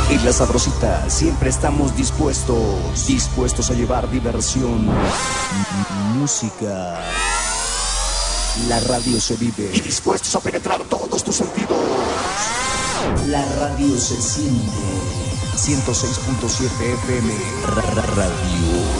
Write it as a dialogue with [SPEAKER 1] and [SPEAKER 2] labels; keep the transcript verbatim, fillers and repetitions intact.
[SPEAKER 1] En La Sabrosita siempre estamos dispuestos, dispuestos a llevar diversión, m- música. La radio se vive y dispuestos a penetrar todos tus sentidos. La radio se siente. ciento seis punto siete F M. Ra- ra- Radio